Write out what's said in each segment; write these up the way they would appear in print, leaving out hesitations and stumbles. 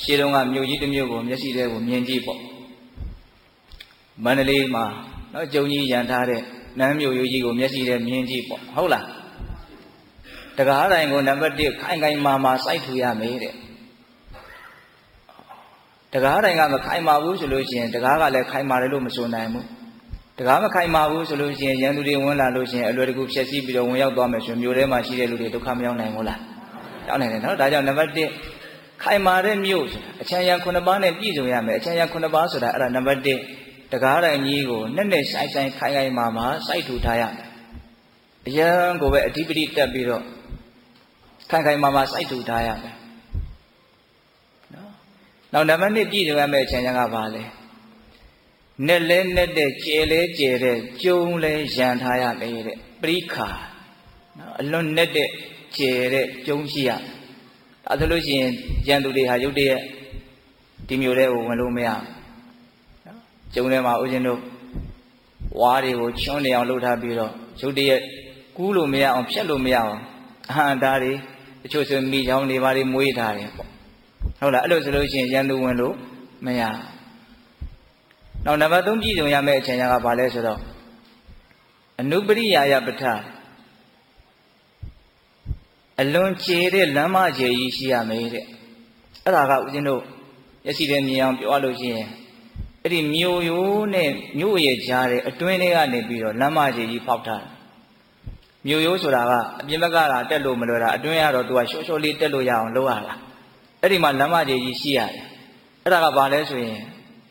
ရှင်းတော့ကမြို့ကြီးတစ်မြို့ကိုမျက်စိထဲကိုမြင်ကြည့်ပေါ့မန္တလေးမှာနော်ကျုံကြီးရန်ထားတဲ့နန်းမြို့ရိုးကြီးကိုမျက်စိထဲမြင်ကြည့်ပေါ့ဟုတ်လားတကားတိုင်းကိုနံပါတ်1ခိုင်ခိုင်မာမာစိုက်ထူရမယ်တဲ့တကားတိုင်းကမခိုင်မာဘူးဆိုလို့ရှိရင်တကားကလည်းခိုင်မာတယ်လို့မဆိုနိုင်ဘူးတကားမခိုင်မာဘူးဆိုလို့ရှိရင်ရန်သူတွေဝင်လာလို့ရှိရင်အလွယ်တကူဖြည့်ဆည်းပြီးတော့ဝင်ရောက်သွားမယ်ဆိုရင်မြို့ထဲမှာရှိတဲ့လူတွေဒုက္ခမရောက်နိုင်ဘူးလားရောက်နိုင်တယ်နော်ဒါကြောင့်နံပါတ်1ခိုင်မာတဲ့မြို့ဆိုတာအချမ်းရံ9ပါးနဲ့ပြည့်စုံရမယ်အချမ်းရံ9ပါးဆိုတာအဲ့ဒါနံပါတ်1တကားတိုင်းကြီးကိုနဲ့ဆိုင်ဆိုင်ခိုင်ခိုင်မာမာစိုက်ထူထားရမယ်အရန်ကိုပဲအဓိပတိတက်ပြီးတော့ခိုင်ခိုင်မာမာစိုက်ထူထားရမယ်နော်နောက်နံပါတ်2ပြည့်စုံရမယ်အချမ်းရံကဘာလဲနဲ့လဲနဲ့တဲ့ကျဲလဲကျဲတဲ့ကျုံလဲရန်ထားရမယ်တဲ့ပရိခါနော်အလွန်နဲ့တဲ့ကျဲတဲ့ကျုံရှိရဒါဆိုလို့ရှိရင်ရန်သူတွေဟာရုတ်တရက်ဒီမျိုးတွေကိုဝင်လို့မရနော်ကျုံထဲမှာဦးဇင်းတို့ဝါးတွေကိုချွန်းနေအောင်လုပ်ထားပြီးတော့ရုတ်တရက်ကူးလို့မရအောင်ဖြတ်လို့မရအောင်အဟံတားတွေတချို့ဆိုမိချောင်းတွေဘာတွေမွေးထားတယ်ပေါ့ဟုတ်လားအဲ့လိုဆိုလို့ရှိရင်ရန်သူဝင်လို့မရနောက်နံပါတ်3ပြည့်စုံရမယ့်အချိန်ကဘာလဲဆိုတော့အနုပရိယာယပဋ္ဌာအလွန်ကျေတဲ့လမ်းမကျေကြီးရှိရမယ်တဲ့အဲ့ဒါကဦးဇင်းတို့မျက်စိထဲမြင်အောင်ပြောရလို့ရှိရင်အဲ့ဒီမြို့ရိုးနဲ့မြို့ရဲ့ကြားတဲ့အတွင်းထဲကနေပြီးတော့လမ်းမကျေကြီးဖောက်ထားတယ်မြို့ရိုးဆိုတာကအပြင်ဘက်ကလာတက်လို့မလွယ်တာအတွင်းကတော့သူကရှော့ရှော့လေးတက်လို့ရအောင်လုပ်ရတာအဲ့ဒီမှာလမ်းမကျေကြီးရှိရတယ်အဲ့ဒါကဘာလဲဆိုရင်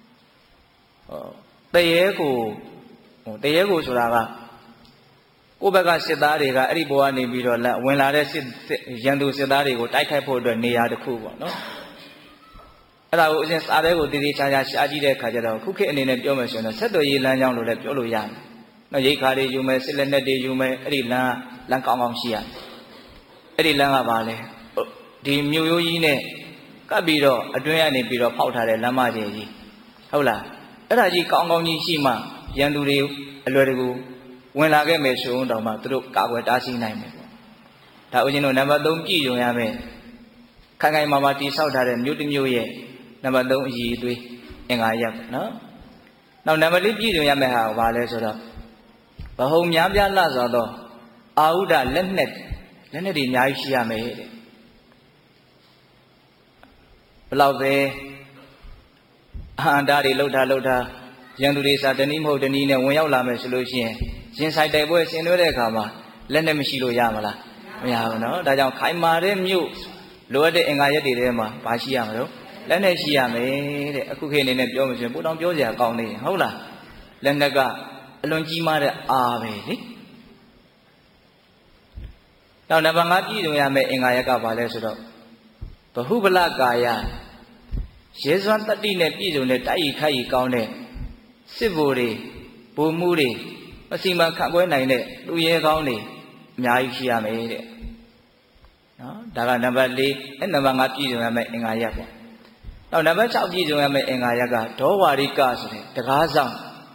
တရေကိုဆိုတာကကိုယ့်ဘက်ကစစ်သားတွေကအဲ့ဒီဘောကနေပြီးတော့ဝင်လာတဲ့ရန်သူစစ်သားတွေကိုတိုက်ခိုက်ဖို့အတွက်နေရာတစ်ခုပေါ့နော်အဲ့ဒါကိုအရင်စားတဲ့ကိုတည်တည်ချာချာရှားကြည့်တဲ့အခါကျတော့ခုခေတ်အနေနဲ့ပြောမယ်ဆိုရင်တော့ဆက်သွယ်ရေးလမ်းကြောင်းလို့လည်းပြောလို့ရတယ်နော်ရိတ်ခါတွေယူမယ်စစ်လက်နက်တွေယူမယ်အဲ့ဒီလမ်းကောင်းကောင်းရှိရတယ်အဲ့ဒီလမ်းကဘာလဲဒီမြို့ရိုးကြီးနဲ့ကပ်ပြီးတော့အတွင်းကနေပြီးတော့ဖောက်ထားတဲ့လမ်းမကြီးကြီးဟုတ်လားအဲ့ဒါကြီးကောင်းကောင်းကြီးရှိမှရန်သူတွေအလွယ်တကူဝင်လာခဲ့မယ်ဆိုရင်တောင်မှသူတို့ကာကွယ်တားဆီးနိုင်မယ်ပေါ့ဒါဦးဇင်းတို့နံပါတ်3ပြည့်စုံရမယ်ခိုင်ခိုင်မာမာတိဆောက်ထားတဲ့မြို့တစ်မြို့ရဲ့နံပါတ်3အည်အသွေးအင်္ဂါရပ်ပေါ့နော်နောက်နံပါတ်4ပြည့်စုံရမယ်ဟာဘာလဲဆိုတော့ဘဟုံများပြားလှစွာသောအာဟုဒလက်နက်တွေအများကြီးရှိရမယ်တဲ့ဘလောက်ပဲအဟံတာတွေလှုပ်ထားရန်သူတွေစာတနည်းမဟုတ်တနည်းနဲ့ဝင်ရောက်လာမယ်ဆိုလို့ရှိရင်ရင်ဆိုင်တိုက်ပွဲဆင်နွှဲတဲ့အခါမှာလက်နဲ့မရှိလို့ရမလားမရဘူးနော်ဒါကြောင့်ခိုင်မာတဲ့မြို့လိုအပ်တဲ့အင်္ဂါရက်တွေထဲမှာဘာရှိရမလို့လက်နဲ့ရှိရမယ်တဲ့အခုခေတ်အနေနဲ့ပြောမယ်ဆိုရင်ပို့တောင်ပြောစရာကောင်းနေတယ်ဟုတ်လားလက်နဲ့ကအလွန်ကြီးမားတဲ့အားပဲလေနောက်နံပါတ်5ပြည့်စုံရမယ့်အင်္ဂါရက်ကဘာလဲဆိုတော့ဘဟုဗလကာယရေစွမ်းတတ္တိနဲ့ပြည့်စုံတဲ့တိုက်ခိုက်ရီကောင်းတဲ့စစ်ဗိုလ်တွေဗိုလ်မှူးတွေမစီမံခန့်ခွဲနိုင်တဲ့လူရဲကောင်းတွေအများကြီးရှိရမယ်တဲ့နော်ဒါကနံပါတ်4အဲနံပါတ်5ပြည့်စုံရမယ့်အင်္ဂါရက်ပေါ့နောက်နံပါတ်6ပြည့်စုံရမယ့်အင်္ဂါရက်ကဒေါဝါရိကဆိုတဲ့တကားဆောင်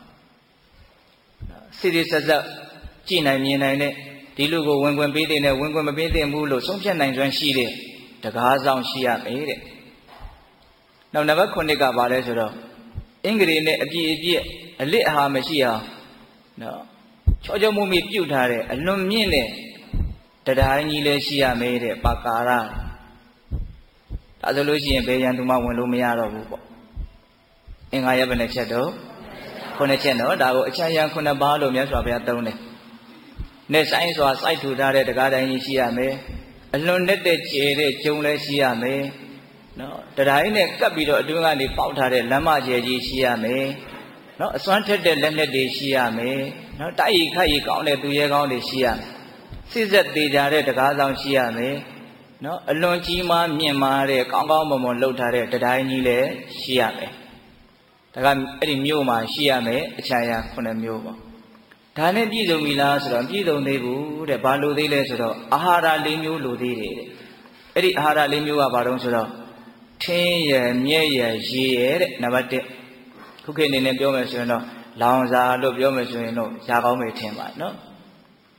စိရိဆက်ဆက်ကြည်နိုင်မြင်နိုင်တဲ့ဒီလူကိုဝင်ခွင့်ပေးတဲ့နဲ့ဝင်ခွင့်မပေးတဲ့ဘူးလို့ဆုံးဖြတ်နိုင်စွမ်းရှိတဲ့တကားဆောင်ရှိရမယ်တဲ့နောက်နံပါတ်9ကဘာလဲဆိုတော့အင်္ဂလိပ်နဲ့အပြည့်အလစ်အဟာမရှိအောင်နော်ချောချောမွမိပြုတ်ထားတဲ့အလွန်မြင့်တဲ့တရားကြီးလည်းရှိရမယ်တဲ့ပါကာရဒါဆိုလို့ရှိရင်ဘယ်ရန်သူမှဝင်လို့မရတော့ဘူးပေါ့အင်္ဂါရပ်ဘယ်နှချက်တော့9ချက်နော်ဒါကိုအချမ်းရံ9ပါးလို့မြတ်စွာဘုရားသုံးတယ်နဲ့ဆိုင်စွာစိုက်ထူထားတဲ့တရားတိုင်းကြီးရှိရမယ်အလွန်နဲ့တဲ့ကျဲတဲ့ကျုံလည်းရှိရမယ်နော်တရားကြီးနဲ့ကပ်ပြီးတော့အတွင်းကနေပေါက်ထားတဲ့လမ်းမကျဲကြီးရှိရမယ်နော်အစွမ်းထက်တဲ့လက်နက်တွေရှိရမယ်နော်တိုက်ရီခတ်ရီကောင်းတဲ့သူရဲကောင်းတွေရှိရမယ်စစ်ဆက်သေးကြတဲ့တကားဆောင်ရှိရမယ်နော်အလွန်ကြီးမားမြင့်မားတဲ့ကောင်းကောင်းမွန်မွန်လှုပ်ထားတဲ့တရားကြီးလည်းရှိရမယ်ဒါကအဲ့ဒီမြို့မှာရှိရမယ်အချမ်းရ9မျိုးပေါ့ဒါနဲ့ပြည့်စုံပြီလားဆိုတော့ပြည့်စုံသေးဘူးတဲ့ဘာလို့သေးလဲဆိုတော့အာဟာရ4မျိုးလိုသေးတယ်တဲ့အဲ့ဒီအာဟာရ4မျိုးကဘာတုံးဆိုတော့ထင်းရယ်မြက်ရယ်ရေရယ်တဲ့နံပါတ်1ခုခေတ်အနေနဲ့ပြောမယ်ဆိုရင်တော့လောင်စာလို့ပြောမယ်ဆိုရင်တော့ຢာကောင်းမယ်ထင်ပါနော်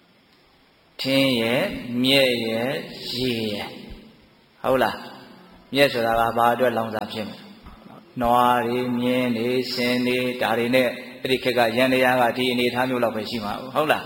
ထင်းရယ်မြက်ရယ်ရေရယ်ဟုတ်လားမြက်ဆိုတာကဘာအတွက်လောင်စာဖြစ်မလဲနွားတွေမြင်းတွေဆင်တွေဒါတွေနဲ့အဲ့ဒီခက်ကရန်တရားကဒီအနေထားမျိုးလောက်ပဲရှိမှာဟုတ်လား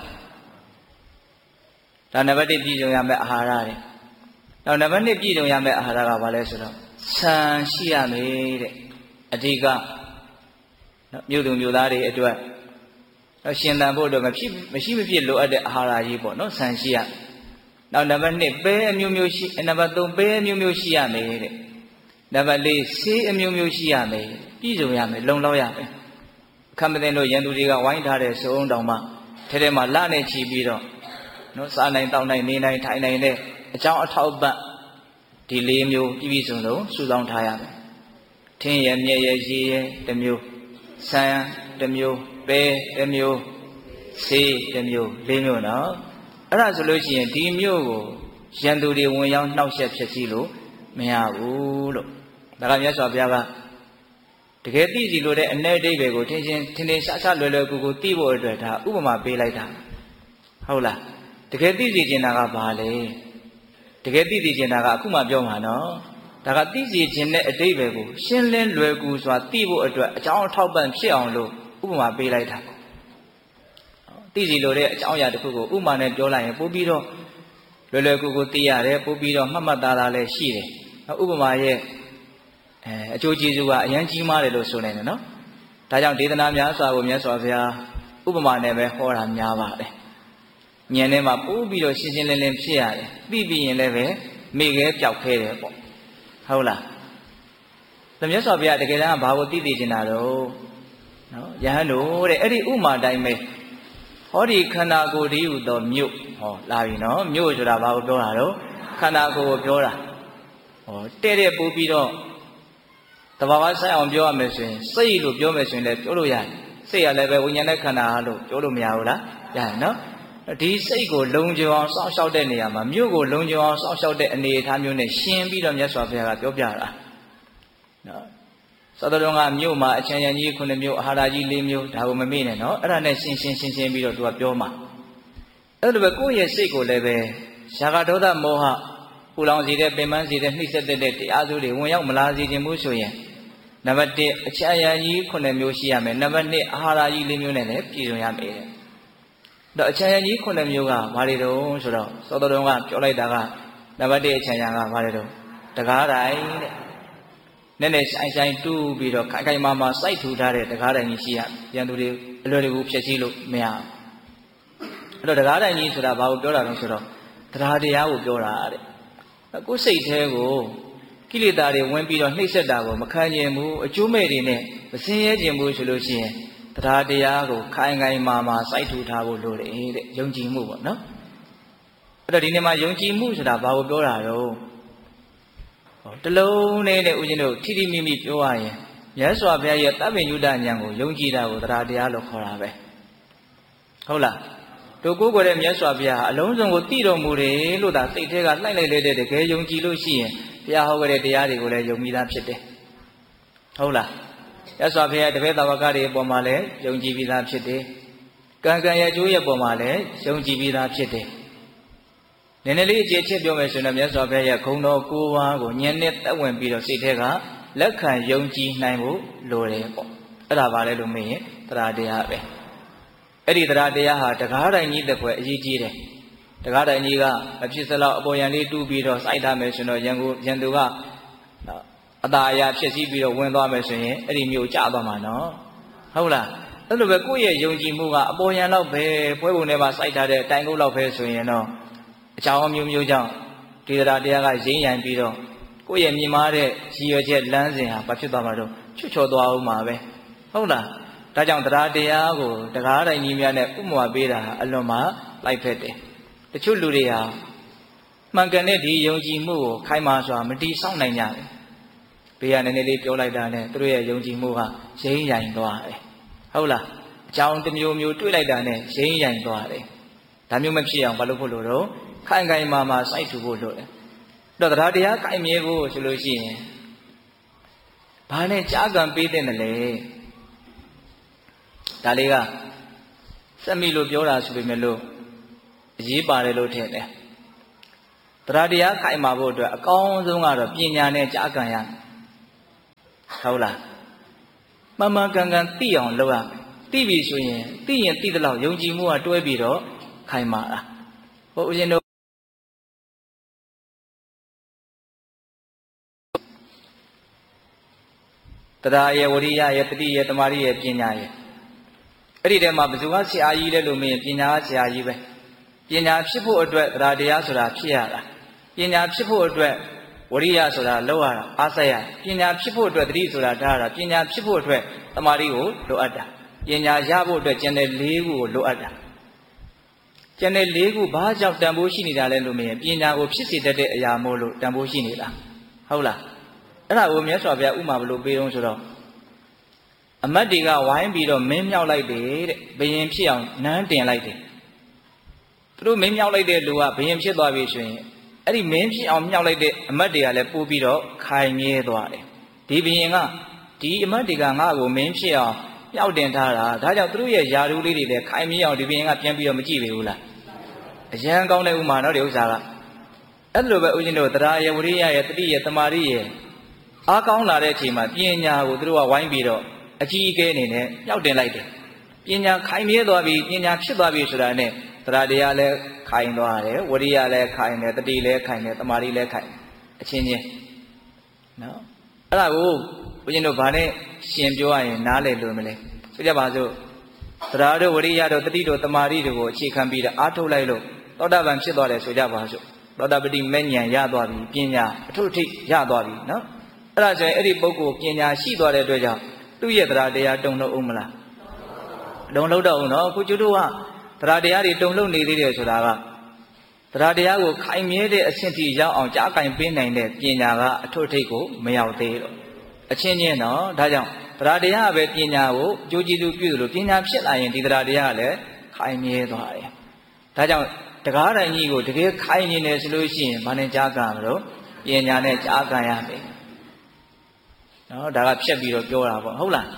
ဒါနံပါတ်1ပြည်စုံရမယ့်အာဟာရတွေနောက်နံပါတ်2ပြည်စုံရမယ့်အာဟာရကဘာလဲဆိုတော့ဆန်ရှိရမယ်တဲ့အဓိကမြို့သူမြို့သားတွေအတွက်ရှင်သန်ဖို့အတွက်မရှိမဖြစ်လိုအပ်တဲ့အာဟာရကြီးပေါ့နော်ဆန်ရှိရနောက်နံပါတ်2ပဲအမျိုးမျိုးရှိနံပါတ်3ပဲအမျိုးမျိုးရှိရမယ်တဲ့နံပါတ်4ဆေးအမျိုးမျိုးရှိရမယ်ပြည်စုံရမယ်လုံလောက်ရမယ်အခမ်းမသိလို့ရန်သူတွေကဝိုင်းထားတဲ့စုံတောင်မှထဲထဲမှာလနဲ့ချီပြီးတော့နော်စားနိုင်တောက်နိုင်နေနိုင်ထိုင်နိုင်တဲ့အကြောင်းအထောက်ပံ့ဒီ4မျိုးပြည်စုံလုံးစုဆောင်းထားရမယ်ထင်းရမြဲရရေရတစ်မျိုးဆန်တစ်မျိုးပဲတစ်မျိုးဆေးတစ်မျိုး4မျိုးနော်အဲ့ဒါဆိုလို့ရှိရင်ဒီမျိုးကိုရန်သူတွေဝင်ရောက်နှောက်ယှက်ဖြစ်စီလို့မရဘူးလို့ဒါကမြတ်စွာဘုရားကတကယ်သိစီလို့တဲ့အ내အဓိပ္ပာယ်ကိုထင်ရှားလွယ်လွယ်ကူကူသိဖို့အတွက်ဒါဥပမာပေးလိုက်တာဟုတ်လားတကယ်သိစီကျင်တာကဘာလဲတကယ်သိစီကျင်တာကအခုမှပြောမှာနော်ဒါကသိစီခြင်းတဲ့အဓိပ္ပာယ်ကိုရှင်းလင်းလွယ်ကူစွာသိဖို့အတွက်အကြောင်းအထောက်ပံ့ဖြစ်အောင်လို့ဥပမာပေးလိုက်တာသိစီလို့တဲ့အကြောင်းအရာတစ်ခုကိုဥပမာနဲ့ပြောလိုက်ရင်ပို့ပြီးတော့လွယ်လွယ်ကူကူသိရတယ်ပို့ပြီးတော့မှတ်မှတ်သားသားလည်းရှိတယ်ဥပမာရဲ့အကျိုးကျေးဇူးကအရန်ကြီးမားတယ်လို့ဆိုနေတယ်နော်ဒါကြောင့်ဒေသနာများစွာကိုမြတ်စွာဘုရားဥပမာနဲ့ပဲဟောတာများပါတယ်ဉာဏ်ထဲမှာပို့ပြီးတော့ရှင်းရှင်းလင်းလင်းဖြစ်ရတယ်သိပြီးရင်လည်းပဲမိခဲပျောက်ခဲတယ်ပေါ့ဟုတ်လားသမမြတ်စွာဘုရားတကယ်တမ်းကဘာကိုသိချင်တာတော့နော်ယဟန်တို့တဲ့အဲ့ဒီဥမာတိုင်းပဲဟောဒီခန္ဓာကိုယ်တည်းဟူသောမြို့ဟောလာပြီနော်မြို့ဆိုတာဘာကိုပြောတာတော့ခန္ဓာကိုယ်ကိုပြောတာဟောတဲ့ပို့ပြီးတော့တဘာဝဆိုင်အောင်ပြောရမယ်ဆိုရင်စိတ်လို့ပြောမယ်ဆိုရင်လည်းပြောလို့ရတယ်စိတ်ရလည်းပဲဝိညာဉ်နဲ့ခန္ဓာလို့ပြောလို့မရဘူးလားရတယ်နော်ဒီစိတ်ကိုလုံခြုံအောင်စောင့်ရှောက်တဲ့နေရာမှာမြို့ကိုလုံခြုံအောင်စောင့်ရှောက်တဲ့အနေအထားမျိုးနဲ့ရှင်းပြီးတော့မြတ်စွာဘုရားကပြောပြတာနော်သောတော်ကမြို့မှာအချမ်းရံကြီး9မြို့အာဟာရကြီး4မြို့ဒါကိုမမေ့နဲ့နော်အဲ့ဒါနဲ့ရှင်းပြီးတော့သူကပြောမှာအဲ့လိုပဲကိုယ့်ရဲ့စိတ်ကိုလည်းပဲရာဂဒေါသမောဟပူလောင်စေတဲ့ပင်ပန်းစေတဲ့နှိမ့်ဆက်တဲ့တရားစုတွေဝင်ရောက်မလာစေခြင်းမှုဆိုရင်နံပါတ်1အချမ်းရံကြီး9မျိုးရှိရမယ်နံပါတ်2အာဟာရကြီး4မျိုးနဲ့လည်းပြည့်စုံရမယ်တော့အချမ်းရံကြီး9မျိုးကဘာတွေတုံးဆိုတော့သောတော်ကပြောလိုက်တာကနံပါတ်1အချမ်းရံကဘာတွေတုံးတကားတိုင်းတဲ့နဲ့ဆိုင်တူးပြီးတော့ခိုင်မာစိုက်ထူထားတဲ့တကားတိုင်းကြီးရှိရရန်သူတွေအလွယ်တကူဖြစ်စည်းလို့မရဘူးအဲ့တော့တကားတိုင်းကြီးဆိုတာဘာကိုပြောတာလဲဆိုတော့တရားတရားကိုပြောတာတဲ့ကိုယ်စိတ်แท้ကိုကိလေသာတွေဝင်ပြီးတော့နှိပ်စက်တာကိုမခံကျင်ဘူးအကျိုးမဲ့တွေနဲ့မစင်ရဲကျင်ဘူးဆိုလို့ရှိရင်တရားတရားကိုခိုင်မာစိုက်ထူထားဖို့လိုတယ်တဲ့ယုံကြည်မှုပေါ့နော်အဲ့တော့ဒီနေ့မှာယုံကြည်မှုဆိုတာဘာကိုပြောတာတော့တလုံးနဲ့ဥစဉ်တို့ထိထိမိမိပြောရရင်မြတ်စွာဘုရားရဲ့တပ္ပညုတဉာဏ်ကိုယုံကြည်တာကိုတရားတရားလို့ခေါ်တာပဲဟုတ်လားတို့ကိုယ်ကိုယ်ရဲ့မြတ်စွာဘုရားအလုံးစုံကိုသိတော်မူတယ်လို့သာစိတ်ထဲကလှိုက်လိုက်တဲ့တကယ်ယုံကြည်လို့ရှိရင်ဘုရားဟောခဲ့တဲ့တရားတွေကိုလည်းယုံမိသားဖြစ်တယ်ဟုတ်လားမြတ်စွာဘုရားတပည့်တော်ကတွေအပေါ်မှာလည်းယုံကြည်ပြီးသားဖြစ်တယ်ကံကံရဲ့အကျိုးရဲ့အပေါ်မှာလည်းယုံကြည်ပြီးသားဖြစ်တယ်နည်းနည်းလေးအခြေချက်ပြောမယ်ဆိုရင်မြတ်စွာဘုရားရဲ့ဂုဏ်တော်9ပါးကိုဉာဏ်နဲ့သက်ဝင်ပြီးတော့စိတ်ထဲကလက်ခံယုံကြည်နိုင်ဖို့လိုတယ်ပေါ့အဲ့ဒါပါလဲလို့မေးရင်တရားတရားပဲအဲ့ဒီတရားတရားဟာတကားတိုင်းကြီးတစ်ခွဲအရေးကြီးတယ်တကားတိုင်းကြီးကအဖြစ်စလောက်အပေါ်ယံလေးတူးပြီးတော့စိုက်ထားမယ်ဆိုတော့ရန်သူကအသာအရာဖြစ်စည်းပြီးတော့ဝင်သွားမယ်ဆိုရင်အဲ့ဒီမျိုးကျသွားမှာနော်ဟုတ်လားအဲ့လိုပဲကိုယ့်ရဲ့ယုံကြည်မှုကအပေါ်ယံလောက်ပဲပွဲပုံထဲမှာစိုက်ထားတဲ့တိုင်ကုတ်လောက်ပဲဆိုရင်တော့အကြောင်းအမျိုးမျိုးကြောင့်ဒီတရားတရားကရင်းရံပြီးတော့ကိုယ့်ရဲ့မြင်မာတဲ့ရည်ရွယ်ချက်လမ်းစဉ်ဟာဘာဖြစ်သွားမှာတော့ချွတ်ချော်သွားအောင်မှာပဲဟုတ်လားဒါကြောင့်တရားတရားကိုတရားတိုင်းကြီးများနဲ့ဥပမာပေးတာအလွန်မှလိုက်ဖက်တယ်တချို့လူတွေဟာမှန်ကန်တဲ့ဒီယုံကြည်မှုကိုခိုင်မာစွာမတည်ဆောက်နိုင်ကြဘူးဘေးကနည်းနည်းလေးပြောလိုက်တာနဲ့သူတို့ရဲ့ယုံကြည်မှုကရင်းရိုင်သွားတယ်ဟုတ်လားအကြောင်းတစ်မျိုးမျိုးတွေးလိုက်တာနဲ့ရင်းရိုင်သွားတယ်ဒါမျိုးမဖြစ်အောင်ဘာလို့ဖို့လို့တော့ခိုင်မာစိုက်ထူဖို့လိုတယ်တော့တရားတရားခိုင်မြဲဖို့ဆိုလို့ရှိရင်ဘာနဲ့ကြားကံပေးတဲ့လဲဒါလေးကစက်မိလို့ပြောတာဆိုပေမဲ့လို့အရေးပါတယ်လို့ထင်တယ်တရားတရားခိုင်မာဖို့အတွက်အကောင်းဆုံးကတော့ပညာနဲ့ကြားခံရမယ်ဟုတ်လားမှန်မှန်ကန်ကန်သိအောင်လုပ်ရမယ်သိပြီဆိုရင်သိရင်သိတဲ့လောက်ယုံကြည်မှုကတွဲပြီးတော့ခိုင်မာတာဟိုဦးဇင်းတို့တရားရဲ့ဝရိယရဲ့တတိရဲ့တမာရီရဲ့ပညာရဲ့အဲ့ဒီထဲမှာဘယ်သူကဆရာကြီးလဲလို့မင်းပညာကဆရာကြီးပဲပညာဖြစ်ဖို့အတွက်တရားတရားဆိုတာဖြစ်ရတာပညာဖြစ်ဖို့အတွက်ဝရိယဆိုတာလောက်ရတာအားဆက်ရပညာဖြစ်ဖို့အတွက်တတိဆိုတာထားရတာပညာဖြစ်ဖို့အတွက်တမာရီကိုလိုအပ်တာပညာရဖို့အတွက်ကျန်တဲ့၄ခုကိုလိုအပ်တာကျန်တဲ့၄ခုဘာကြောင့်တန်ဖိုးရှိနေတာလဲလို့မင်းပညာကိုဖြစ်စေတတ်တဲ့အရာမို့လို့တန်ဖိုးရှိနေတာဟုတ်လားအဲ့ဒါကိုမြတ်စွာဘုရားဥမာဘလို့ပေးတော့ဆိုတော့အမတ်တွေကဝိုင်းပြီးတော့မင်းမြောက်လိုက်တယ်တဲ့ဘယင်ဖြစ်အောင်နန်းတင်လိုက်တယ်သူတို့မင်းမြောက်လိုက်တဲ့လူကဘယင်ဖြစ်သွားပြီဆိုရင်အဲ့ဒီမင်းဖြစ်အောင်မြောက်လိုက်တဲ့အမတ်တွေကလည်းပို့ပြီးတော့ခိုင်မြဲသွားတယ်ဒီဘယင်ကဒီအမတ်တွေကငါ့ကိုမင်းဖြစ်အောင်မြောက်တင်ထားတာဒါကြောင့်သူတို့ရဲ့ယာရုလေးတွေလည်းခိုင်မြဲအောင်ဒီဘယင်ကပြန်ပြီးတော့မကြည့်ပေဘူးလားအရန်ကောင်းတဲ့ဥမာတော့ဒီဥစ္စာကအဲ့လိုပဲဦးဇင်းတို့တရားရဲ့ဝရိယရဲ့တတိရဲ့တမာရီရဲ့အားကောင်းလာတဲ့အချိန်မှာပညာကိုသူတို့ကဝိုင်းပြီးတော့အကြီးအကဲအနေနဲ့မြောက်တင်လိုက်တယ်ပညာခိုင်မြဲသွားပြီပညာဖြစ်သွားပြီဆိုတာနဲ့တရားတရားလည်းခိုင်သွားတယ်ဝရိယလည်းခိုင်တယ်တတိလည်းခိုင်တယ်တမာရီလည်းခိုင်အချင်းချင်းနော်အဲ့ဒါကိုဦးဇင်းတို့ဗာနဲ့ရှင်ပြောရရင်နားလည်လို့မလဲဆိုကြပါစို့တရားတို့ဝရိယတို့တတိတို့တမာရီတို့ကိုအခြေခံပြီးတော့အားထုတ်လိုက်လို့သောတာပန်ဖြစ်သွားတယ်ဆိုကြပါစို့သောတာပတိမဲ့ဉဏ်ရသွားပြီပညာအထုထိရသွားပြီနော်အဲ့ဒါဆိုရင်အဲ့ဒီပုဂ္ဂိုလ်ပညာရှိသွားတဲ့အတွက်ကြောင့်သူ့ရဲ့တရားတရားတုံ့လို့ဦးမလားတုံ့လို့တော့ဦးနော်ခုကျတို့ကတရားတရားတွေတုံ့လို့နေသေးတယ်ဆိုတာကတရားတရားကိုခိုင်မြဲတဲ့အဆင့်ထိရောက်အောင်ကြားကင်ပေးနိုင်တဲ့ပညာကအထုထိပ်ကိုမရောက်သေးတော့အချင်းချင်းနော်ဒါကြောင့်တရားတရားပဲပညာကိုအကျိုးကျေးဇူးပြုလို့ပညာဖြစ်လာရင်ဒီတရားတရားကလည်းခိုင်မြဲသွားတယ်ဒါကြောင့်တရားတိုင်းကြီးကိုတကယ်ခိုင်နေတယ်ဆိုလို့ရှိရင်ဘာနဲ့ကြားကံမလို့ပညာနဲ့ကြားကံရမယ်နော်ဒါကဖြတ်ပြီးတော့ပြောတာပေါ့ဟုတ်လား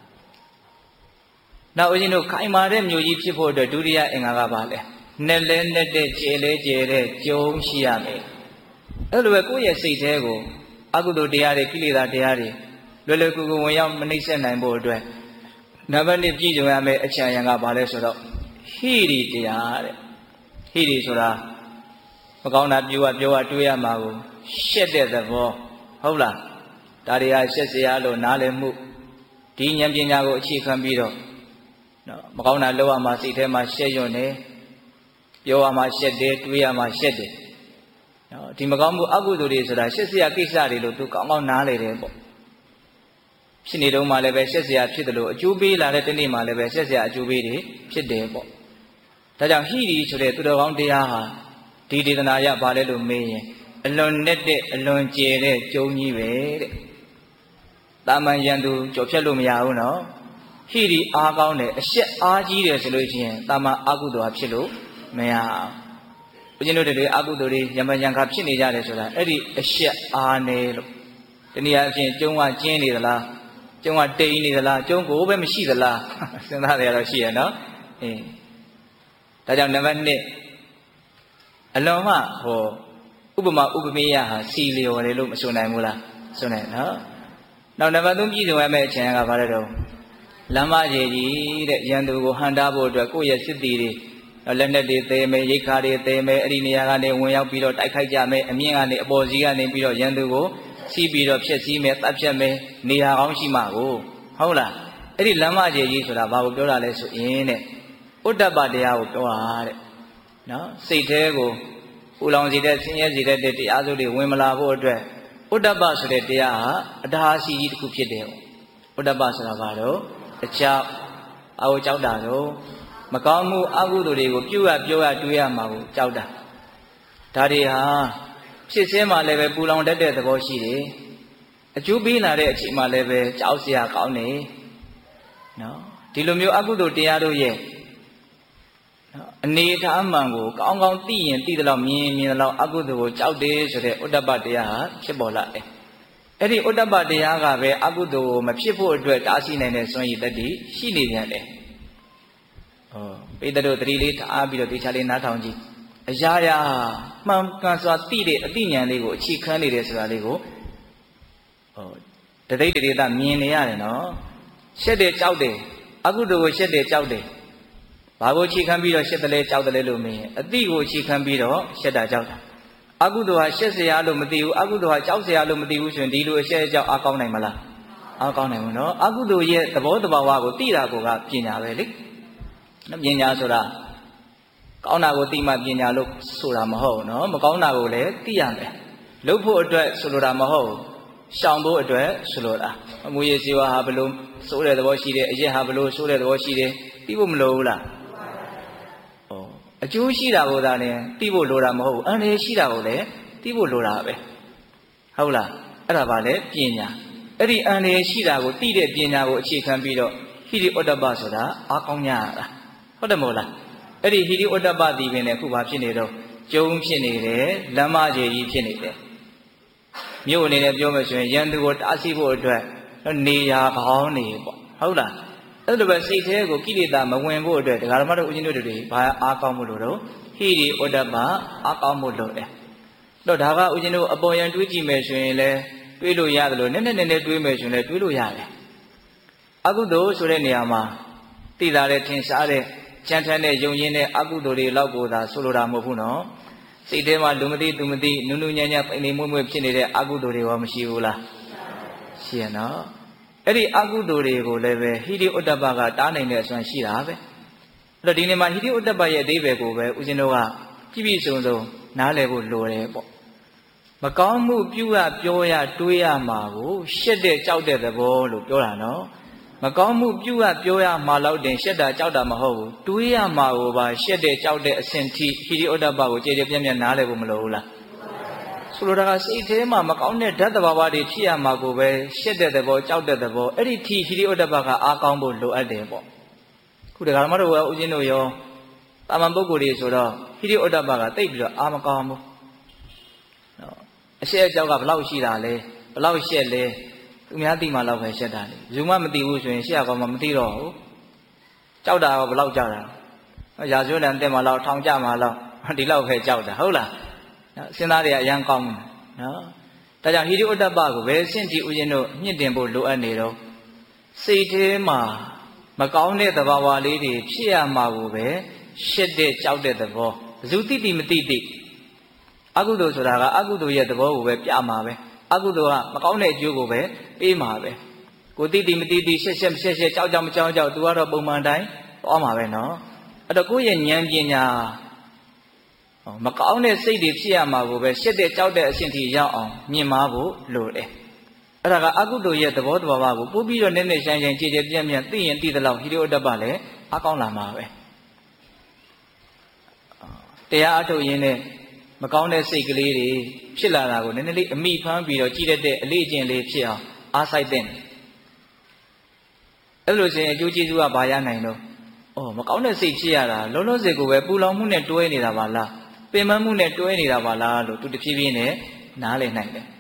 နောက်ဦးဇင်းတို့ခိုင်မာတဲ့မျိုးကြီးဖြစ်ဖို့အတွက်ဒုတိယအင်္ဂါကပါလဲနဲ့လဲနဲ့တဲ့ကျဲလဲကျဲတဲ့ကြုံရှိရမယ်အဲ့လိုပဲကိုယ့်ရဲ့စိတ်ထဲကိုအကုသိုလ်တရားတွေကိလေသာတရားတွေလွယ်လွယ်ကူကူဝင်ရောက်မနှိမ့်ဆက်နိုင်ဖို့အတွက်နံပါတ်1ပြည့်စုံရမယ်အချမ်းရံကပါလဲဆိုတော့ဟိရိတရားတဲ့ဟိရိဆိုတာမကောင်းတာပြောတွေးရမှာကိုရှက်တဲ့သဘောဟုတ်လားဒါတွေကရှက်စရာလို့နားလည်မှုဒီဉာဏ်ပညာကိုအခြေခံပြီးတော့နော်မကောင်းတာလုပ်ရမှာစိတ်ထဲမှာရှက်ရွံ့နေပြောရမှာရှက်တယ်တွေးရမှာရှက်တယ်နော်ဒီမကောင်းမှုအကုသိုလ်တွေဆိုတာရှက်စရာကိစ္စတွေလို့သူကောင်းကောင်းနားလည်တယ်ပေါ့ဖြစ်နေတော့မှလည်းပဲရှက်စရာဖြစ်တယ်လို့အကျိုးပေးလာတဲ့တနေ့မှလည်းပဲရှက်စရာအကျိုးပေးတွေဖြစ်တယ်ပေါ့ဒါကြောင့်ဟိရိဆိုတဲ့သူတော်ကောင်းတရားဟာဒီဒေသနာရပါလဲလို့မေးရင်အလွန်နဲ့တဲ့အလွန်ကျယ်တဲ့ကျုံကြီးပဲတဲ့တာမန်ယန္တုကြော်ဖြတ်လို့မရဘူးနော်ဟိရိအားကောင်းတယ်အရှက်အားကြီးတယ်ဆိုလို့ရှိရင်တာမန်အကုသိုလ်ဖြစ်လို့မရအောင်ဦးဇင်းတို့တွေအကုသိုလ်တွေယမယံခါဖြစ်နေကြတယ်ဆိုတာအဲ့ဒီအရှက်အားနေလို့တနည်းအားဖြင့်ကျုံကကျင်းနေသလားကျုံကတိမ်နေသလားကျုံကိုပဲမရှိသလားစဉ်းစားတယ်တော့ရှိရနော်ဒါကြောင့်နံပါတ်1အလွန်မှဟောဥပမာဥပမေယဟာစီလျော်တယ်လို့မဆိုနိုင်ဘူးလားဆိုနိုင်နော်နောက်နံပါတ်3ပြည်စုံရမယ့်အချိန်ကဘာလဲတော့လမ်းမကြီးကြီးတဲ့ရန်သူကိုဟန်တားဖို့အတွက်ကိုယ့်ရဲ့စစ်တီတွေလက်နက်တွေသေးမယ်ရိတ်ခါတွေသေးမယ်အဲ့ဒီနေရာကနေဝင်ရောက်ပြီးတော့တိုက်ခိုက်ကြမယ်အမြင့်ကနေအပေါ်စီးကနေပြီးတော့ရန်သူကိုစီးပြီးတော့ဖျက်ဆီးမယ်တပ်ဖြတ်မယ်နေရာကောင်းရှိမှကိုဟုတ်လားအဲ့ဒီလမ်းမကြီးကြီးဆိုတာဘာကိုပြောတာလဲဆိုရင်တဲ့ဥဒ္ဒပတရားကိုပြောတာတဲ့နော်စိတ်ထဲကိုပူလောင်စေတဲ့ဆင်းရဲစေတဲ့တရားစုတွေဝင်မလာဖို့အတွက်ဥဒ္ဒပဆိုတဲ့တရားဟာအတားအဆီးကြီးတစ်ခုဖြစ်တယ်ဥဒ္ဒပဆိုတာဘာလို့အကြောက်အဝကြောက်တာတော့မကောင်းမှုအကုသိုလ်တွေကိုပြုရပြောရတွေးရမှာကိုကြောက်တာဒါတွေဟာဖြစ်စင်းမှလည်းပဲပူလောင်တတ်တဲ့သဘောရှိတယ်အကျိုးပေးလာတဲ့အချိန်မှလည်းပဲကြောက်စရာကောင်းတယ်နော်ဒီလိုမျိုးအကုသိုလ်တရားတို့ရဲ့အနေအထားမှန်ကိုကောင်းကောင်းသိရင်သိသလောက်မြင်သလောက်အကုသိုလ်ကိုကြောက်တယ်ဆိုတဲ့ဥဒ္ဒပတရားဟာဖြစ်ပေါ်လာတယ်အဲ့ဒီဥဒ္ဒပတရားကပဲအကုသိုလ်ကိုမဖြစ်ဖို့အတွက်တားဆီးနိုင်တဲ့စွမ်းရည်တတ္တိရှိနေပြန်တယ်ပိတ္တတို့သတိလေးထားပြီးတော့တေချာလေးနားထောင်ကြည့်အရာရာမှန်ကန်စွာသိတဲ့အသိဉာဏ်လေးကိုအခြေခံနေတယ်ဆိုတာလေးကိုတသိတရေတမြင်နေရတယ်နော်ရှက်တယ်ကြောက်တယ်အကုသိုလ်ကိုရှက်တယ်ကြောက်တယ်ဘာကိုအခြေခံပြီးတော့ရှက်တယ်လဲကြောက်တယ်လို့မင်းအသိကိုအခြေခံပြီးတော့ရှက်တာကြောက်တာအကုသိုလ်ဟာရှက်เสียလို့မသိဘူးအကုသိုလ်ဟာကြောက်เสียလို့မသိဘူးဆိုရင်ဒီလိုအရှက်အကြောက်အားကောင်းနိုင်မလားအားကောင်းနိုင်ဘူးနော်အကုသိုလ်ရဲ့သဘောတဘာဝကိုသိတာကိုကပညာပဲလေပညာဆိုတာကောင်းတာကိုသိမှပညာလို့ဆိုတာမဟုတ်နော်မကောင်းတာကိုလည်းသိရမယ်လုပ်ဖို့အတွက်ဆိုလိုတာမဟုတ်ရှောင်ဖို့အတွက်ဆိုလိုတာအမူအရေးစေဝါဟာဘလို့စိုးတဲ့သဘောရှိတယ်အရက်ဟာဘလို့စိုးတဲ့သဘောရှိတယ်သိဖို့မလိုဘူးလားအကျိုးရှိတာကိုသာလည်းသိဖို့လိုတာမဟုတ်ဘူးအန္တရာယ်ရှိတာကိုလည်းသိဖို့လိုတာပဲဟုတ်လားအဲ့ဒါပါလေပညာအဲ့ဒီအန္တရာယ်ရှိတာကိုသိတဲ့ပညာကိုအခြေခံပြီးတော့ဟိရိဩတ္တပဆိုတာအားကောင်းကြရတာဟုတ်တယ်မို့လားအဲ့ဒီဟိရိဩတ္တပဒီပင်လည်းခုဘာဖြစ်နေတော့ကျုံဖြစ်နေတယ်လမ်းမကြီးကြီးဖြစ်နေတယ်မြို့အနေနဲ့ပြောမယ်ဆိုရင်ရန်သူကိုတားဆီးဖို့အတွက်နေရာကောင်းနေပေါ့ဟုတ်လားအဲ့လိုပဲစိတ်ထဲကိုကိလေသာမဝင်ဖို့အတွက်ဒကာဓမ္မတို့ဦးဇင်းတို့တွေဘာအားကောင်းမှုလို့တော့ဟိရိဩတ္တပအားကောင်းမှုလို့တယ်တော့ဒါကဦးဇင်းတို့အပေါ်ယံတွေးကြည့်မယ်ဆိုရင်လည်းတွေးလို့ရတယ်လို့နည်းနည်းတွေးမယ်ဆိုရင်လည်းတွေးလို့ရတယ်အကုသိုလ်ဆိုတဲ့နေရာမှာသိတာတဲ့ထင်ရှားတဲ့ကြံထမ်းတဲ့ယုံရင်းတဲ့အကုသိုလ်တွေလောက်ကိုသာဆိုလိုတာမဟုတ်ဘူးနော်စိတ်ထဲမှာလူမသိသူမသိနုနုညံ့ညံ့ပိန်နေမွေ့မွေ့ဖြစ်နေတဲ့အကုသိုလ်တွေရောမရှိဘူးလားရှိရနော်အဲ့ဒီအကုသိုလ်တွေကိုလည်းပဲဟိရိဩတ္တပကတားနိုင်တဲ့အစွမ်းရှိတာပဲအဲ့တော့ဒီနေ့မှာဟိရိဩတ္တပရဲ့အဓိပ္ပာယ်ကိုပဲဦးဇင်းတို့ကပြည့်စုံနားလည်ဖို့လိုတယ်ပေါ့မကောင်းမှုပြုရပြောရတွေးရမှာကိုရှက်တဲ့ကြောက်တဲ့သဘောလို့ပြောတာနော်မကောင်းမှုပြုရပြောရမှာတော့တင်ရှက်တာကြောက်တာမဟုတ်ဘူးတွေးရမှာကိုပါရှက်တဲ့ကြောက်တဲ့အဆင့်ထိဟိရိဩတ္တပကိုကြည်ကြည်ပြန့်ပြန့်နားလည်ဖို့မလိုဘူးလားဆိုလိုတာကစိတ်ထဲမှာမကောင်းတဲ့ဓာတ်သဘာဝတွေဖြစ်ရမှာကိုပဲရှက်တဲ့သဘောကြောက်တဲ့သဘောအဲ့ဒီထိဟိရိဩတ္တပကအားကောင်းဖို့လိုအပ်တယ်ပေါ့ခုတခါမှတော့ဦးဇင်းတို့ရောတာမန်ပုဂ္ဂိုလ်တွေဆိုတော့ဟိရိဩတ္တပကတိတ်ပြီးတော့အားမကောင်းဘူးအရှက်အကြောက်ကဘလောက်ရှိတာလဲဘလောက်ရှက်လဲသူများသိမှလောက်ပဲရှက်တာလေဘယ်သူမှမသိဘူးဆိုရင်ရှက်ကောင်မှမသိတော့ဘူးကြောက်တာကဘလောက်ကြောက်တာရာဇဝတ်တန်တက်မှလောက်ထောင်ကြမှလောက်ဒီလောက်ပဲကြောက်တာဟုတ်လားစဉ်းစားတွေကအရန်ကောင်းတယ်နော်ဒါကြောင့်ဟိရိဩတ္တပကိုပဲစင့်ကြည့်ဦးဇင်းတို့မြင့်တင်ဖို့လိုအပ်နေတော့စိတ်ထဲမှာမကောင်းတဲ့သဘာဝလေးတွေဖြစ်ရမှာကိုပဲရှက်တဲ့ကြောက်တဲ့သဘောဘယ်သူသိမသိအကုသိုလ်ဆိုတာကအကုသိုလ်ရဲ့သဘောကိုပဲပြမှာပဲအကုသိုလ်ကမကောင်းတဲ့အကျိုးကိုပဲပေးမှာပဲကိုသိမသိရှက်ကြောက်မကြောက်သူကတော့ပုံမှန်တိုင်းသွားမှာပဲနော်အဲ့တော့ကိုယ့်ရဲ့ဉာဏ်ပညာမကောင်းတဲ့စိတ်တွေဖြစ်ရမှာကိုပဲရှက်တဲ့ကြောက်တဲ့အဆင့်ထိရောက်အောင်မြင်မာဖို့လိုတယ်အဲ့ဒါကအကုသိုလ်ရဲ့သဘောတဘာဝကိုပို့ပြီးတော့နည်းနည်းရှင်းကြည်ကြည်ပြန့်ပြန့်သိရင်သိသလောက်ဟိရိဩတ္တပလည်းအကောင်းလာမှာပဲတရားအထုတ်ရင်းနဲ့မကောင်းတဲ့စိတ်ကလေးတွေဖြစ်လာတာကိုနည်းနည်းလေးအမိဖမ်းပြီးတော့ကြည့်တတ်တဲ့အလေးအကျင့်လေးဖြစ်အောင်အားစိုက်တဲ့အဲ့လိုဆိုရင်အကျိုးကျေးဇူးကဘာရနိုင်တော့မကောင်းတဲ့စိတ်ဖြစ်ရတာလုံးလုံးစိတ်ကိုပဲပူလောင်မှုနဲ့တွဲနေတာပါလားပင်ပန်းမှုနဲ့တွဲနေတာပါလားလို့သူတဖြည်းဖြည်းနဲ့နားလည်နိုင်တယ်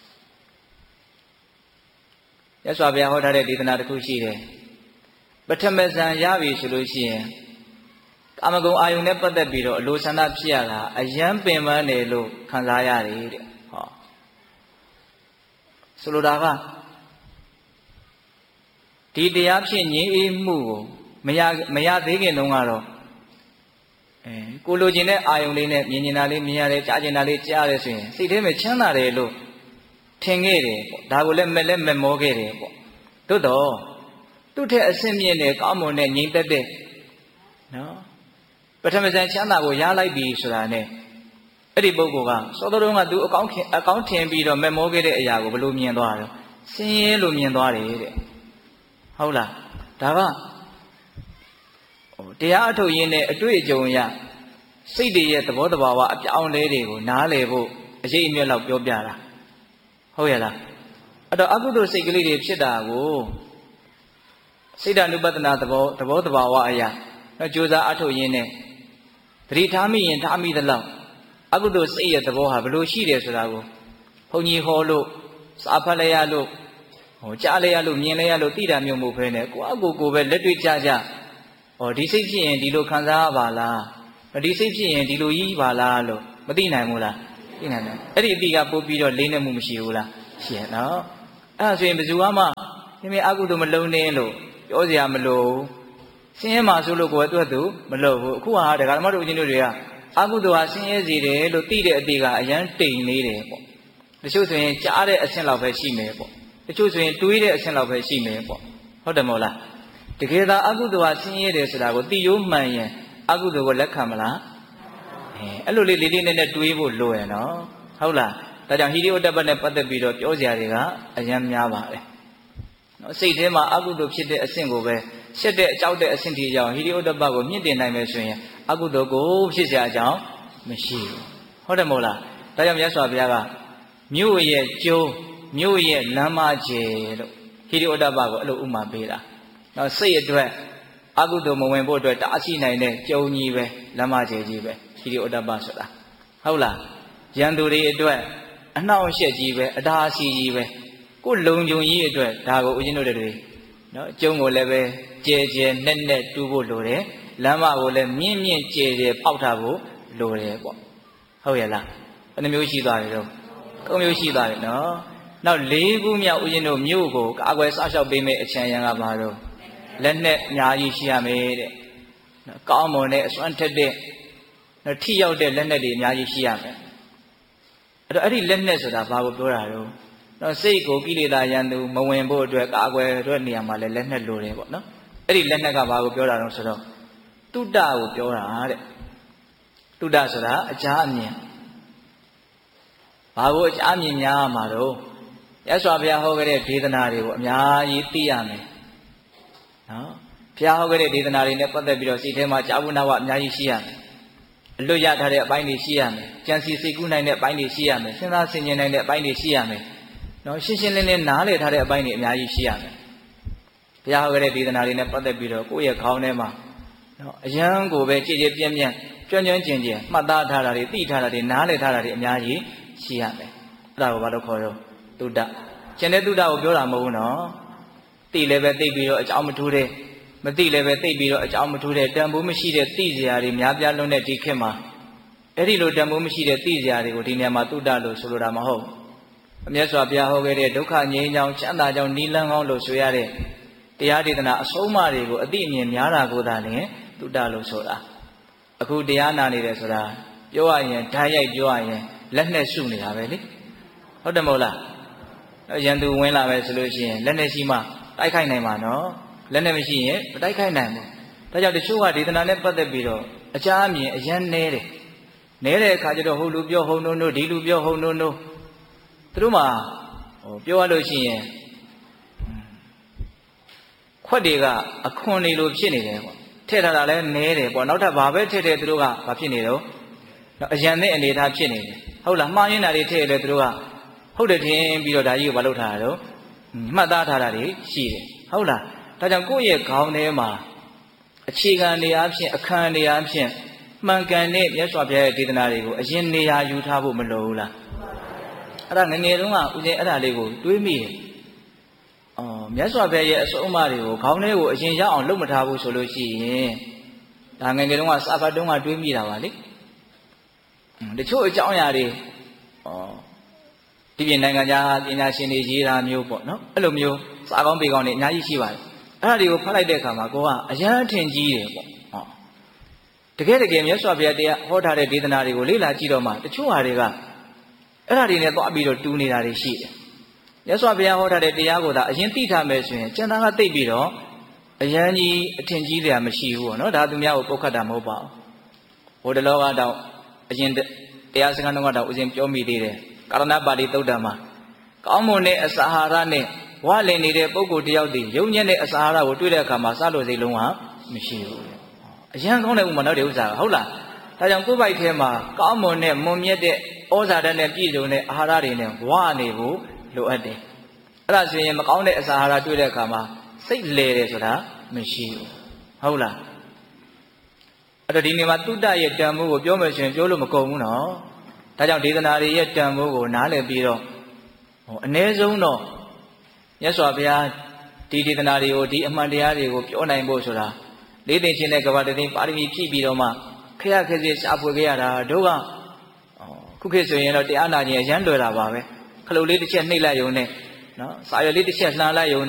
ရသော်ဘုရားဟောထားတဲ့ဒေသနာတစ်ခုရှိတယ်ပထမဇန်ရပြီဆိုလို့ရှိရင်ကာမဂုဏ်အာယုန်နဲ့ပတ်သက်ပြီးတော့အလိုဆန္ဒဖြစ်ရတာအယံပင်ပန်းတယ်လို့ခံစားရတယ်တဲ့ဟောဆိုလိုတာကဒီတရားဖြစ်ငြိမ်းအေးမှုကိုမရသေးခင်တုန်းကတော့ကိုလိုချင်တဲ့အာယုန်လေးနဲ့မြင်နေတာလေးမြင်ရတယ်ကြားချင်တာလေးကြားရတယ်ဆိုရင်စိတ်ထဲမှာချမ်းသာတယ်လို့ထင်ခဲ့တယ်ပေါ့ဒါကိုလည်းမမောခဲ့တယ်ပေါ့သို့တော့သူ့ထက်အဆင့်မြင့်တဲ့ကောင်းမွန်တဲ့ငြိမ်သက်တဲ့နော်ပထမဇန်ချမ်းသာကိုရလိုက်ပြီဆိုတာနဲ့အဲ့ဒီပုဂ္ဂိုလ်ကစောတော်တုန်းကသူအကောင်းထင်ပြီးတော့မမောခဲ့တဲ့အရာကိုဘယ်လိုမြင်သွားတယ်ဆင်းရဲလို့မြင်သွားတယ်တဲ့ဟုတ်လားဒါကတရားအထုတ်ရင်းနဲ့အတွေ့အကြုံအရစိတ်တွေရဲ့သဘောတဘာဝအပြောင်းလဲတွေကိုနားလည်ဖို့အရေးအမြတ်လောက်ပြောပြတာဟုတ်ရဲ့လားအဲ့တော့အကုသိုလ်စိတ်ကလေးတွေဖြစ်တာကိုစိတ်ဓာနုပဒနာသဘောတဘာဝအရာကြိုးစားအထုတ်ရင်းနဲ့သတိထားမိရင်ထားမိသလောက်အကုသိုလ်စိတ်ရဲ့သဘောဟာဘယ်လိုရှိတယ်ဆိုတာကိုဘုန်းကြီးဟောလို့စာဖတ်လိုက်ရလို့ကြားလိုက်ရလို့မြင်လိုက်ရလို့သိတာမျိုးမဟုတ်ဘဲနဲ့ကိုယ့်အကိုပဲလက်တွေ့ကြဒီစိတ်ဖြစ်ရင်ဒီလိုခံစားရပါလားဒီစိတ်ဖြစ်ရင်ဒီလိုကြီးပါလားလို့မသိနိုင်ဘူးလားသိနိုင်တယ်အဲ့ဒီအတိကပို့ပြီးတော့လေးနဲ့မှုမရှိဘူးလားရှိရနော်အဲ့ဒါဆိုရင်ဘယ်သူမှမင်းအကုသိုလ်မလုံးနဲ့လို့ပြောစရာမလိုဆင်းရဲမှာဆိုလို့ကိုယ်အတွက်သူမလုပ်ဘူးအခုဟာဒကာဓမ္မတို့ဦးဇင်းတို့တွေကအကုသိုလ်ဟာဆင်းရဲစေတယ်လို့သိတဲ့အတိကအရန်တိမ်နေတယ်ပေါ့တချို့ဆိုရင်ကြားတဲ့အဆင့်လောက်ပဲရှိမယ်ပေါ့တချို့ဆိုရင်တွေးတဲ့အဆင့်လောက်ပဲရှိမယ်ပေါ့ဟုတ်တယ်မဟုတ်လားတကယ်သာအကုသိုလ်ဟာဆင်းရဲတယ်ဆိုတာကိုသိရိုးမှန်ရင်အကုသိုလ်ကိုလက်ခံမလားအဲ့လိုလေးလေးလေးနဲ့တွေးဖို့လိုရနော်ဟုတ်လားဒါကြောင့်ဟိရိယတ္တပနဲ့ပတ်သက်ပြီးတော့ပြောစရာတွေကအရန်များပါတယ်နော်စိတ်ထဲမှာအကုသိုလ်ဖြစ်တဲ့အဆင့်ကိုပဲရှက်တဲ့အကြောက်တဲ့အဆင့်ထိကြောင့်ဟိရိယတ္တပကိုမြင့်တင်နိုင်မယ်ဆိုရင်အကုသိုလ်ကိုဖြစ်စရာအကြောင်းမရှိဘူးဟုတ်တယ်မဟုတ်လားဒါကြောင့်မြတ်စွာဘုရားကမြို့ရဲ့ကျုံးမြို့ရဲ့လမ်းမကျယ်လို့ဟိရိယတ္တပကိုအဲ့လိုဥမာပေးတာနော်စိတ်အတွက်အကုသိုလ်မဝင်ဖို့အတွက်တားဆီးနိုင်တဲ့ကျုံးကြီးပဲလမ်းမကျယ်ကြီးပဲဟိရိယတ္တပဆိုတာဟုတ်လားရန်သူတွေအတွက်အနှောင့်အယှက်ကြီးပဲအတားအဆီးကြီးပဲကိုယ်လုံခြုံရေးအတွက်ဒါကိုဦးဇင်းတို့တွေနော်ကျုံကိုလည်းပဲကျဲကျဲနဲ့နဲ့တူးဖို့လိုတယ်လမ်းမကိုလည်းမြင့်မြင့်ကျဲကျဲပေါက်ထားဖို့လိုတယ်ပေါ့ဟုတ်ရဲ့လားဘယ်နှမျိုးရှိသွားပြီတော့၃မျိုးရှိသွားပြီနော်နောက်၄ခုမြောက်ဦးဇင်းတို့မြို့ကိုကာကွယ်စောင့်ရှောက်ပေးမယ့်အချမ်းရံကပါတော့လက်နဲ့အများကြီးရှိရမယ်တဲ့ကောင်းမွန်တဲ့အစွမ်းထက်တဲ့ထိရောက်တဲ့လက်နဲ့တွေအများကြီးရှိရမယ်အဲ့ဒီလက်နဲ့ဆိုတာဘာကိုပြောတာတော့နော်စိတ်ကိုကိလေသာရန်သူမဝင်ဖို့အတွက်ကာကွယ်အတွက်နေရာမှာလည်းလက်နဲ့လိုတယ်ပေါ့နော်အဲ့ဒီလက်နဲ့ကဘာကိုပြောတာတော့ဆိုတော့တုဒ္ဒကိုပြောတာတဲ့တုဒ္ဒဆိုတာအကြအမြင်ဘာကိုအကြအမြင်များမှာတော့ရသော်ဘုရားဟောခဲ့တဲ့ဒေသနာတွေကိုအများကြီးသိရမယ်နော်ဘုရားဟောခဲ့တဲ့ဒေသနာတွေနဲ့ပတ်သက်ပြီးတော့စိတ်ထဲမှာကြာဘူးနာဝအများကြီးရှိရမယ်အလွတ်ရထားတဲ့အပိုင်းတွေရှိရမယ်ကြံစီစိတ်ကူးနိုင်တဲ့အပိုင်းတွေရှိရမယ်စဉ်းစားဆင်ခြင်နိုင်တဲ့အပိုင်းတွေရှိရမယ်နော်ရှင်းရှင်းလင်းလင်းနားလည်ထားတဲ့အပိုင်းတွေအများကြီးရှိရမယ်ဘုရားဟောခဲ့တဲ့ဒေသနာတွေနဲ့ပတ်သက်ပြီးတော့ကိုယ့်ရဲ့ခေါင်းထဲမှာနော်အယံကိုပဲကြည်ကြည်ပြန့်ပြန့်ကျွမ်းကျွမ်းကျင်ကျင်မှတ်သားထားတာတွေသိထားတာတွေနားလည်ထားတာတွေအများကြီးရှိရမယ်အဲ့ဒါကိုဘာလို့ခေါ်ရောတုဒ္ဒကျန်တဲ့တုဒ္ဒကိုပြောတာမဟုတ်ဘူးနော်သိလည်းပဲသိပြီးတော့အကြောင်းမထူးတဲ့မသိလည်းပဲသိပြီးတော့အကြောင်းမထူးတဲ့တန်ဖိုးမရှိတဲ့သိစရာတွေများပြားလွန်းတဲ့ဒီခေတ်မှာအဲ့ဒီလိုတန်ဖိုးမရှိတဲ့သိစရာတွေကိုဒီနေရာမှာတုဒ္ဒလို့ဆိုလိုတာမဟုတ်အမြတ်စွာဘုရားဟောခဲ့တဲ့ဒုက္ခငြိမ်းချမ်းချမ်းသာကြောင်းနိလန်းကောင်းလို့ဆိုရတဲ့တရားဒေသနာအဆုံးအမတွေကိုအသိအမြင်များတာကိုသာလျှင်တုဒ္ဒလို့ဆိုတာအခုတရားနာနေတယ်ဆိုတာပြောရရင်ဓာတ်ရိုက်ပြောရရင်လက်နဲ့စုနေတာပဲလေဟုတ်တယ်မဟုတ်လားရန်သူဝင်လာပဲဆိုလို့ရှိရင်လက်နဲ့ရှိမှတိုက်ခိုက်နိုင်မှာနော်လက်နဲ့မရှိရင်မတိုက်ခိုက်နိုင်ဘူးဒါကြောင့်တချို့ကဒေသနာနဲ့ပတ်သက်ပြီးတော့အကြအမြင်အရန်နဲတယ်နဲတဲ့အခါကျတော့ဟိုလူပြောဟုံနိုးဒီလူပြောဟုံနိုးသူတို့မှပြောရလို့ရှိရင်ခွက်တွေကအခွန်တွေလိုဖြစ်နေတယ်ပေါ့ထည့်ထားတာလည်းနဲတယ်ပေါ့နောက်ထပ်ဘာပဲထည့်သူတို့ကဘာဖြစ်နေတော့အရန်တဲ့အနေထားဖြစ်နေတယ်ဟုတ်လားမှားရင်းတာတွေထည့်တယ်သူတို့ကဟုတ်တယ်ထင်ပြီးတော့ဒါကြီးကိုမလုပ်ထားတာတော့မှတ်သားထားတာတွေရှိတယ်ဟုတ်လားဒါကြောင့်ကိုယ့်ရဲ့ခေါင်းထဲမှာအခြေခံနေရာဖြင့်အခန်းနေရာဖြင့်မှန်ကန်တဲ့မြတ်စွာဘုရားရဲ့ဒေသနာတွေကိုအရင်နေရာယူထားဖို့မလိုဘူးလားအဲ့ဒါငငယ်တုန်းကဦးဇင်းအဲ့ဒါလေးကိုတွေးမိတယ်မြတ်စွာဘုရားရဲ့အဆုံးအမတွေကိုခေါင်းထဲကိုအရင်ရောက်အောင်လုပ်မထားဘူးဆိုလို့ရှိရင်ဒါငငယ်တုန်းကစာဖတ်တုန်းကတွေးမိတာပါလေတချို့အကြောင်းအရာတွေဒီပြင်နိုင်ငံခြားပညာရှင်တွေရေးတာမျိုးပေါ့နော်အဲ့လိုမျိုးစာကောင်းပေကောင်းတွေအများကြီးရှိပါတယ်အဲ့ဒါတွေကိုဖတ်လိုက်တဲ့အခါမှာကိုကအရန်ထင်ကြီးတယ်ပေါ့တကယ်မြတ်စွာဘုရားတရားဟောထားတဲ့ဒေသနာတွေကိုလေ့လာကြည့်တော့မှတချို့ဟာတွေကအဲ့ဒါတွေနဲ့သွားပြီးတော့တူးနေတာတွေရှိတယ်မြတ်စွာဘုရားဟောထားတဲ့တရားကိုသာအရင်သိထားမယ်ဆိုရင်ကျန်တာကသိပြီးတော့အရန်ကြီးအထင်ကြီးတယ်မရှိဘူးပေါ့နော်ဒါသူများကိုပုတ်ခတ်တာမဟုတ်ပါဘူးဟိုတလောကတော့အရင်တရားစခန်းတုန်းကတော့ဦးဇင်းပြောမိသေးတယ်ကာရဏပါဠိသုတ်တံမှာကောင်းမွန်တဲ့အစာအာဟာရနဲ့ဝါလင်နေတဲ့ပုဂ္ဂိုလ်တယောက်တည်းယုံညံ့တဲ့အစာအာဟာရကိုတွေ့တဲ့အခါမှာစားလို့စိတ်လုံးကမရှိဘူးအရန်ကောင်းတဲ့ဥမာနောက်တဲ့ဥစ္စာဟုတ်လားဒါကြောင့်ကိုယ်ပိုက်ထဲမှာကောင်းမွန်တဲ့မွန်မြတ်တဲ့ဩဇာဓာတ်နဲ့ပြည့်စုံတဲ့အာဟာရတွေနဲ့ဝါနေဖို့လိုအပ်တယ်အဲ့ဒါဆိုရင်မကောင်းတဲ့အစာအာဟာရတွေ့တဲ့အခါမှာစိတ်လဲတယ်ဆိုတာမရှိဘူးဟုတ်လားအဲ့တော့ဒီနေရာမှာတုဒ္ဒရဲ့တန်ဖိုးကိုပြောမယ်ဆိုရင်ပြောလို့မကုန်ဘူးနော်ဒါကြောင့်ဒေသနာတွေရဲ့တန်ဖိုးကိုနားလည်ပြီးတော့အ ਨੇ ဆုံးတော့မြတ်စွာဘုရားဒီဒေသနာတွေကိုဒီအမှန်တရားတွေကိုပြောနိုင်ဖို့ဆိုတာလေးသိချင်းတဲ့ကဘာတသိပါရမီဖြည့်ပြီးတော့မှခရခက်စီရှာဖွေခဲ့ရတာတို့ကခုခေတ်ဆိုရင်တော့တရားနာခြင်းအရန်လွယ်တာပါပဲခလုတ်လေးတစ်ချက်နှိပ်လိုက်ရုံနဲ့နော်စာရွက်လေးတစ်ချက်လှမ်းလိုက်ရုံ